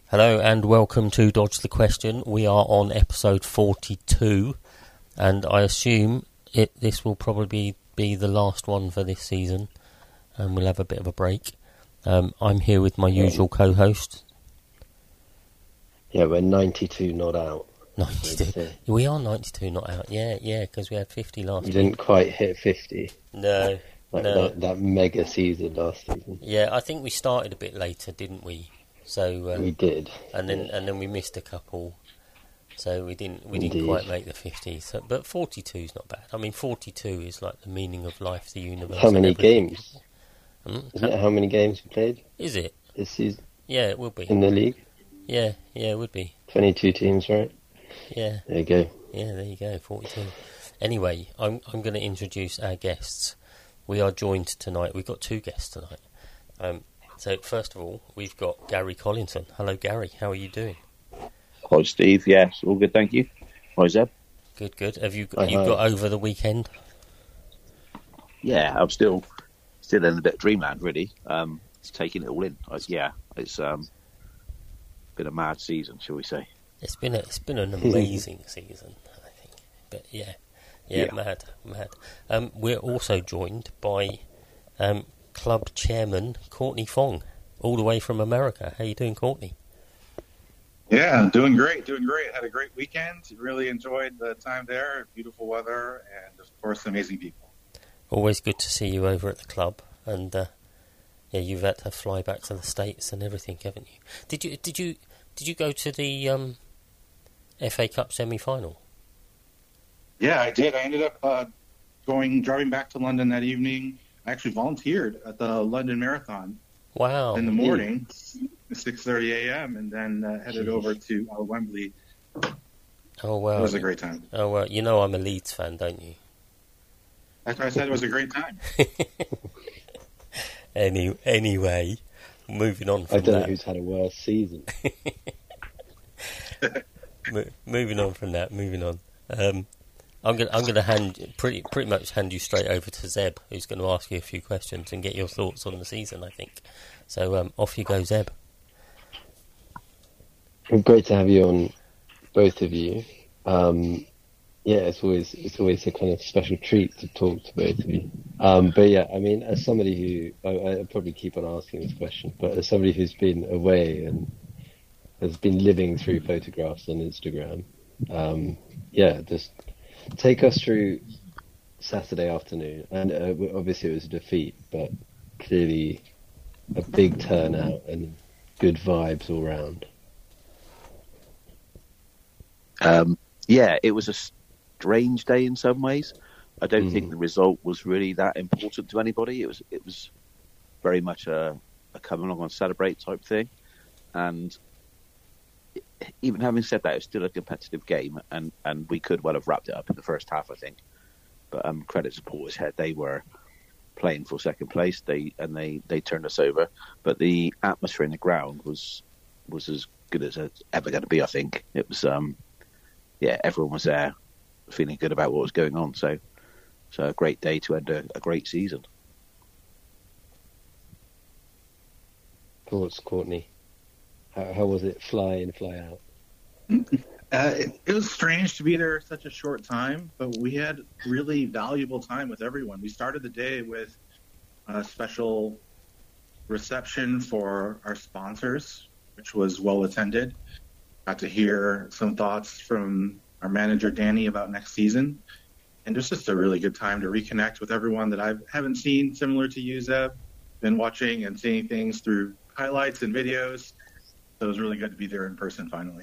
Hello and welcome to Dodge the Question. We are on episode 42, and I assume this will probably be the last one for this season, and we'll have a bit of a break. I'm here with my usual co-host. Yeah, we're 92 not out. 92. We are 92 not out. Yeah, because we had 50 last week. You didn't quite hit 50. No. That mega season last season. Yeah, I think we started a bit later, didn't we? So we did, and then we missed a couple, so we didn't Indeed. quite make the 50. So, but 42 is not bad. I mean, 42 is like the meaning of life, the universe. How many games? Isn't it how many games we played? Is it this season? Yeah, it will be in the league. Yeah, it would be 22 teams, right? Yeah, there you go. Yeah, there you go. 42. Anyway, I'm going to introduce our guests. We are joined tonight. We've got two guests tonight. So, first of all, we've got Gary Collinson. Hello, Gary. How are you doing? Hi, Steve. Yes, all good, thank you. Hi, Zeb. Good. Have you got over the weekend? Yeah, I'm still in a bit of dreamland, really. It's taking it all in. It's been a mad season, shall we say? It's been an amazing season, I think. But yeah, mad. We're also joined by club chairman Courtney Fong, all the way from America. How you doing, Courtney? Yeah, doing great. Had a great weekend. Really enjoyed the time there. Beautiful weather and, of course, amazing people. Always good to see you over at the club. And you've had to fly back to the States and everything, haven't you? Did you go to the FA Cup semi-final? Yeah, I did. I ended up driving back to London that evening. I actually volunteered at the London Marathon. Wow! In the morning, 6:30 a.m., and then headed over to Wembley. Oh wow! It was a great time. Oh well, you know I'm a Leeds fan, don't you? That's why I said it was a great time. Anyway, moving on from that. I don't know who's had a worse season. Moving on. I'm going to pretty much hand you straight over to Zeb, who's going to ask you a few questions and get your thoughts on the season, I think. So off you go, Zeb. Well, great to have you on, both of you. It's always a kind of special treat to talk to both of you. But yeah, I mean, as somebody who I probably keep on asking this question, but as somebody who's been away and has been living through photographs on Instagram, just take us through Saturday afternoon. And obviously it was a defeat, but clearly a big turnout and good vibes all round. It was a strange day in some ways. I don't think the result was really that important to anybody. It was very much a come along and celebrate type thing. And even having said that, it was still a competitive game, and we could well have wrapped it up in the first half, I think. But credit to Portishead, they were playing for second place. They turned us over, but the atmosphere in the ground was as good as it's ever going to be. I think it was. Everyone was there, feeling good about what was going on. So a great day to end a great season. Thoughts, Courtney? How was it fly in, fly out? It was strange to be there such a short time, but we had really valuable time with everyone. We started the day with a special reception for our sponsors, which was well attended. Got to hear some thoughts from our manager, Danny, about next season. And it was just a really good time to reconnect with everyone that I haven't seen, similar to you, Zeb. Been watching and seeing things through highlights and videos. So it was really good to be there in person finally.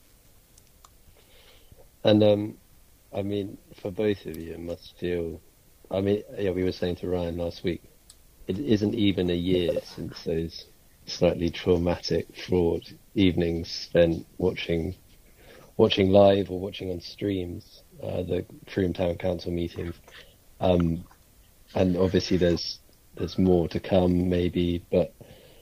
And, I mean, for both of you, it must feel... I mean, we were saying to Ryan last week, it isn't even a year since those slightly traumatic fraud evenings spent watching live or watching on streams the Frome Town Council meetings. And obviously there's more to come, maybe, but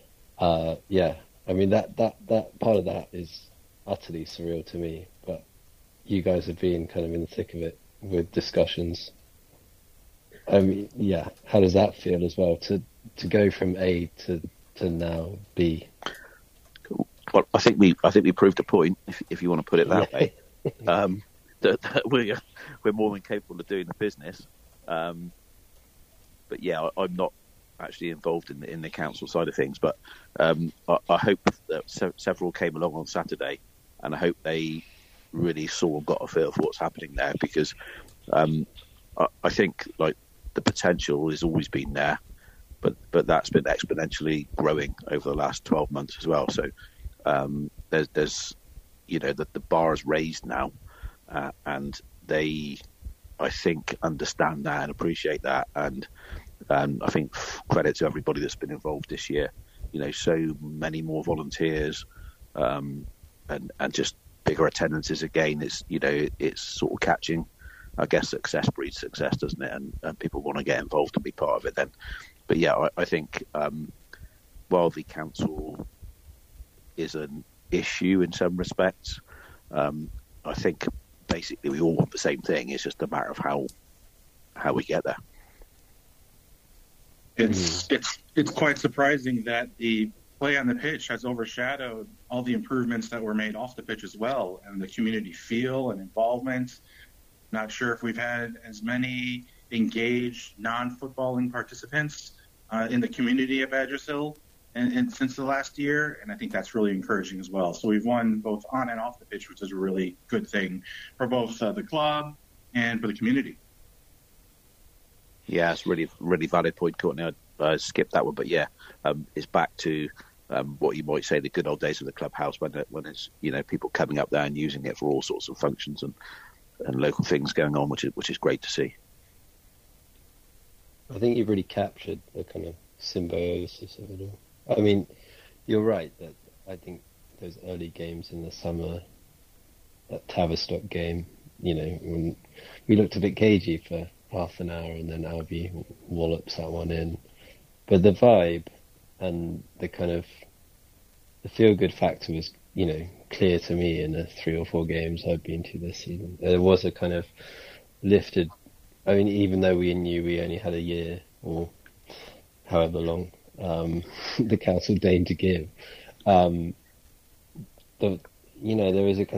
I mean, that part of that is utterly surreal to me, but you guys have been kind of in the thick of it with discussions. I mean, how does that feel as well, to go from A to now B? Well, I think we proved a point, if you want to put it that way, that we're more than capable of doing the business. But yeah, I'm not actually involved in the council side of things, but I hope that several came along on Saturday, and I hope they really saw and got a feel for what's happening there, because I think like the potential has always been there, but that's been exponentially growing over the last 12 months as well. So there's the bar is raised now, and they, I think, understand that and appreciate that, and I think credit to everybody that's been involved this year. So many more volunteers, and just bigger attendances again. It's sort of catching. I guess success breeds success, doesn't it? And people want to get involved and be part of it then. But yeah, I think while the council is an issue in some respects, I think basically we all want the same thing. It's just a matter of how we get there. It's quite surprising that the play on the pitch has overshadowed all the improvements that were made off the pitch as well, and the community feel and involvement. Not sure if we've had as many engaged non-footballing participants in the community of Badgershill and since the last year, and I think that's really encouraging as well. So we've won both on and off the pitch, which is a really good thing for both the club and for the community. Yeah, it's really, really valid point, Courtney. I skipped that one, but yeah, it's back to what you might say the good old days of the clubhouse when it's people coming up there and using it for all sorts of functions and local things going on, which is great to see. I think you've really captured the kind of symbiosis of it all. I mean, you're right that I think those early games in the summer, that Tavistock game, when we looked a bit cagey for half an hour and then Albi wallops that one in. But the vibe and the kind of the feel-good factor was, clear to me in the 3 or 4 games I've been to this season. There was a kind of lifted, I mean, even though we knew we only had a year or however long the council deigned to give, there is a kind